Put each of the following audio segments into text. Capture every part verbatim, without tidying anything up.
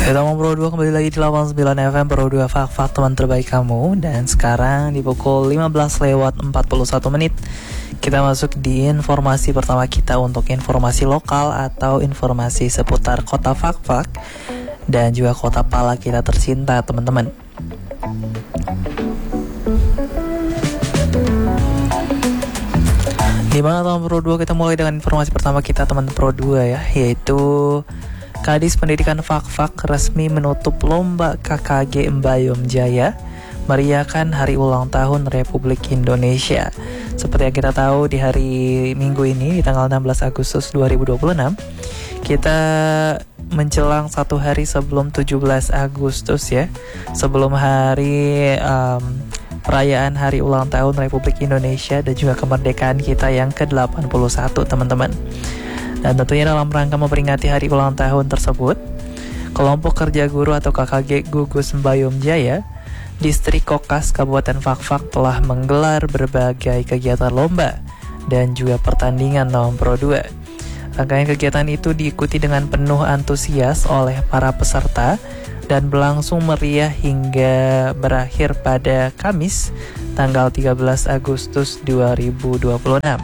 Kita mau Pro dua kembali lagi di delapan puluh sembilan F M Pro dua Fak-Fak teman terbaik kamu. Dan sekarang di pukul lima belas lewat empat puluh satu menit kita masuk di informasi pertama kita untuk informasi lokal atau informasi seputar kota Fak-Fak dan juga kota pala kita tercinta teman-teman. Di mana tahun Pro dua kita mulai dengan informasi pertama kita teman-teman Pro dua ya, yaitu Kadis Pendidikan Fak-Fak resmi menutup lomba K K G Mbayom Jaya meriahkan hari ulang tahun Republik Indonesia. Seperti yang kita tahu di hari Minggu ini di tanggal enam belas Agustus dua ribu dua puluh enam kita menjelang satu hari sebelum tujuh belas Agustus ya, sebelum hari um, perayaan hari ulang tahun Republik Indonesia dan juga kemerdekaan kita yang ke delapan puluh satu teman-teman. Dan tentunya dalam rangka memperingati hari ulang tahun tersebut, kelompok kerja guru atau K K G Gugus Mbayom Jaya Distrik Kokas Kabupaten Fak-Fak telah menggelar berbagai kegiatan lomba dan juga pertandingan tahun Pro dua. Rangkaian kegiatan itu diikuti dengan penuh antusias oleh para peserta dan berlangsung meriah hingga berakhir pada Kamis tanggal tiga belas Agustus dua ribu dua puluh enam.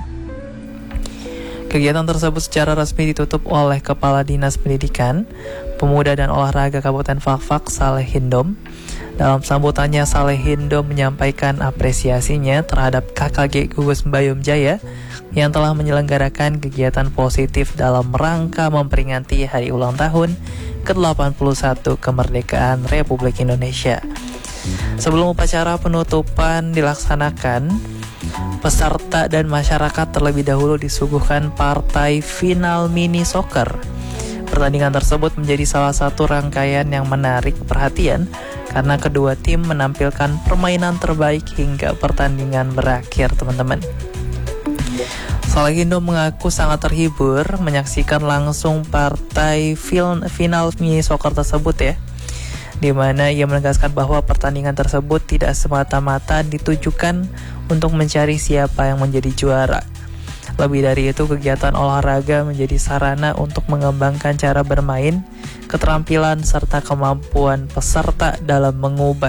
Kegiatan tersebut secara resmi ditutup oleh Kepala Dinas Pendidikan, Pemuda dan Olahraga Kabupaten Fak-Fak, Saleh Hindom. Dalam sambutannya, Saleh Hindom menyampaikan apresiasinya terhadap K K G Gugus Mbayom Jaya yang telah menyelenggarakan kegiatan positif dalam rangka memperingati hari ulang tahun ke delapan puluh satu kemerdekaan Republik Indonesia. Sebelum upacara penutupan dilaksanakan, peserta dan masyarakat terlebih dahulu disuguhkan partai final mini soccer. Pertandingan tersebut menjadi salah satu rangkaian yang menarik perhatian karena kedua tim menampilkan permainan terbaik hingga pertandingan berakhir teman-teman. Saleh Hindom mengaku sangat terhibur menyaksikan langsung partai final mini soccer tersebut ya, di mana ia menegaskan bahwa pertandingan tersebut tidak semata-mata ditujukan untuk mencari siapa yang menjadi juara. Lebih dari itu, kegiatan olahraga menjadi sarana untuk mengembangkan cara bermain, keterampilan, serta kemampuan peserta dalam mengubah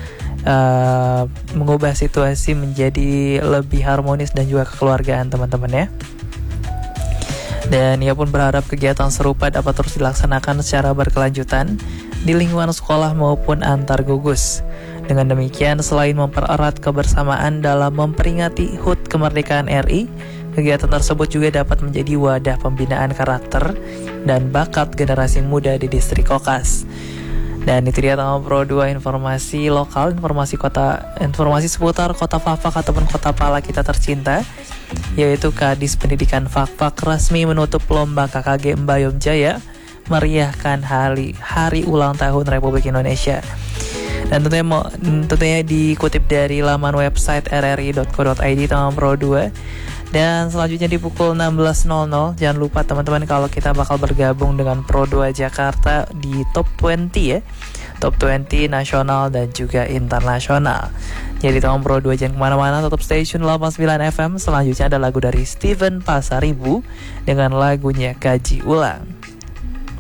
uh, mengubah situasi menjadi lebih harmonis dan juga kekeluargaan teman-teman ya. Dan ia pun berharap kegiatan serupa dapat terus dilaksanakan secara berkelanjutan di lingkungan sekolah maupun antar gugus. Dengan demikian, selain mempererat kebersamaan dalam memperingati H U T kemerdekaan R I, kegiatan tersebut juga dapat menjadi wadah pembinaan karakter dan bakat generasi muda di Distrik Kokas. Dan itu dia Tama Pro dua informasi lokal, informasi kota, informasi seputar kota Fak-Fak ataupun kota pala kita tercinta, yaitu Kadis Pendidikan Fak-Fak resmi menutup lomba K K G Mbayom Jaya meriahkan hari, hari ulang tahun Republik Indonesia. Dan tentunya, mau, tentunya dikutip dari laman website r r i dot co dot i d Tama Pro dua. Dan selanjutnya di pukul enam belas nol nol jangan lupa teman-teman kalau kita bakal bergabung dengan Pro dua Jakarta di Top dua puluh ya, Top dua puluh nasional dan juga internasional. Jadi Tama Pro dua jangan kemana-mana, tetap station delapan puluh sembilan F M. Selanjutnya ada lagu dari Steven Pasaribu dengan lagunya Kaji Ulang.